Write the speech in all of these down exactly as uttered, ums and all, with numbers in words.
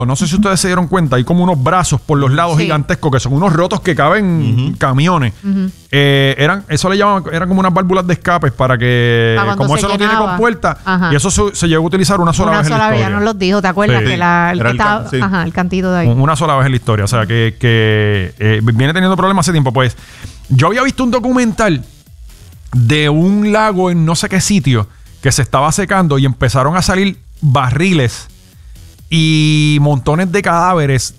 no sé si ustedes se dieron cuenta, hay como unos brazos por los lados sí. gigantescos que son unos rotos que caben uh-huh. camiones. Uh-huh. Eh, eran, eso le llaman, eran como unas válvulas de escapes para que, ah, como eso llenaba. No tiene compuerta, ajá. y eso se, se llegó a utilizar una sola una vez sola en la historia. Una sola vez, ya nos los dijo, ¿te acuerdas? Sí. Que la, el, que el, estaba, sí. ajá, el cantito de ahí. Una sola vez en la historia, o sea, que, que eh, viene teniendo problemas hace tiempo. Pues yo había visto un documental de un lago en no sé qué sitio que se estaba secando y empezaron a salir barriles y montones de cadáveres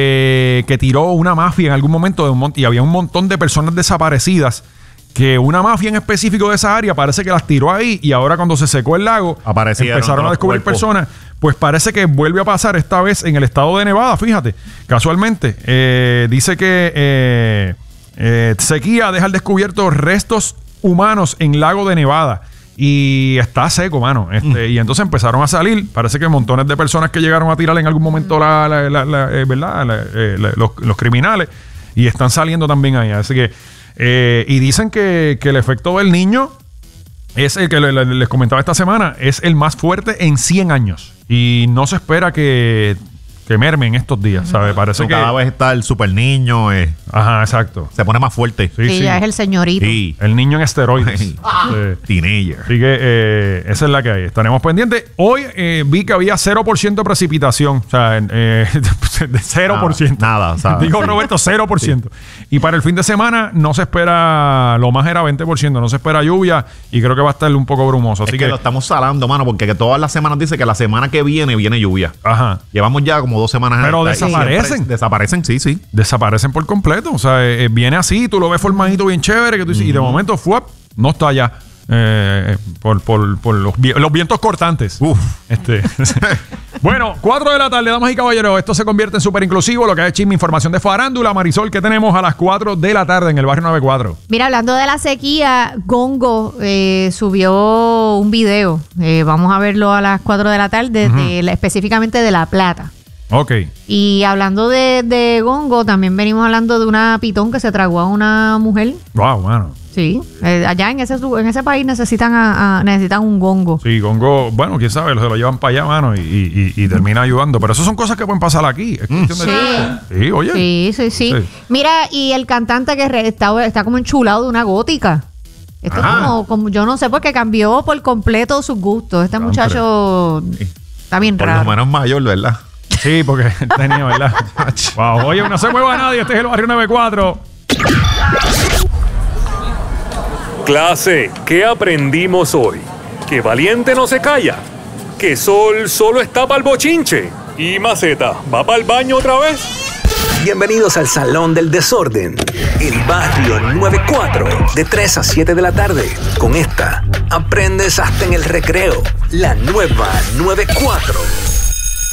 de que tiró una mafia en algún momento de un mon- y había un montón de personas desaparecidas que una mafia en específico de esa área parece que las tiró ahí y ahora cuando se secó el lago empezaron a descubrir cuerpos. personas. Pues parece que vuelve a pasar esta vez en el estado de Nevada, fíjate, casualmente. Eh, dice que eh, eh, sequía deja al descubierto restos humanos en lago de Nevada. Y está seco, mano. Este, mm. Y entonces empezaron a salir. Parece que montones de personas que llegaron a tirar en algún momento la, la, la, la, eh, ¿verdad? La, eh, la, los, los criminales. Y están saliendo también ahí. Así que... Eh, y dicen que, que el efecto del niño es el que le, le, les comentaba esta semana. Es el más fuerte en cien años. Y no se espera que... que merme en estos días, ¿sabes? Parece que... Cada vez está el super niño. Eh, Ajá, exacto. Se pone más fuerte. Sí, sí, sí. Ya es el señorito. Sí. El niño en esteroides. Ah. Eh, Teenager. Así que eh, esa es la que hay. Estaremos pendientes. Hoy eh, vi que había cero por ciento de precipitación. O sea, eh, de cero por ciento. Nada, nada ¿sabes? Digo, Roberto, cero por ciento. Sí. Y para el fin de semana no se espera... Lo más era veinte por ciento. No se espera lluvia y creo que va a estar un poco brumoso. Así es que, que lo estamos salando, mano, porque que todas las semanas dice que la semana que viene viene lluvia. Ajá. Llevamos ya como dos semanas. Pero desaparecen. Desaparecen, sí, sí. Desaparecen por completo. O sea, eh, viene así, tú lo ves formadito bien chévere, que tú dices, uh-huh. y de momento fue, no está allá. Eh, por, por, por los, los vientos cortantes. Uf. Este. Bueno, cuatro de la tarde, damas y caballeros. Esto se convierte en súper inclusivo. Lo que es chisme, información de farándula. Marisol, que tenemos a las cuatro de la tarde en el barrio noventa y cuatro. Mira, hablando de la sequía, Gongo eh, subió un video. Eh, vamos a verlo a las cuatro de la tarde, uh-huh. de la, específicamente de La Plata. Ok. Y hablando de, de Gongo, también venimos hablando de una pitón que se tragó a una mujer. Wow, mano. Sí, eh, allá en ese en ese país necesitan a, a, necesitan un gongo. Sí, gongo, bueno, quién sabe, se lo llevan para allá, mano, y, y, y termina ayudando. Pero eso son cosas que pueden pasar aquí. Es cuestión sí. de... Sí, oye. Sí, sí, sí, sí. Mira, y el cantante que re, está, está como enchulado de una gótica. Esto es como, como, yo no sé por qué cambió por completo sus gustos. Este Hombre. muchacho está bien por raro. Por lo menos mayor, ¿verdad? Sí, porque tenía, ¿verdad? Wow, oye, no se mueva nadie. Este es el barrio noventa y cuatro. Clase, ¿qué aprendimos hoy? Que valiente no se calla, que Sol solo está para el bochinche y Maceta va para el baño otra vez. Bienvenidos al Salón del Desorden, el barrio noventa y cuatro, de tres a siete de la tarde. Con esta, aprendes hasta en el recreo, la nueva noventa y cuatro.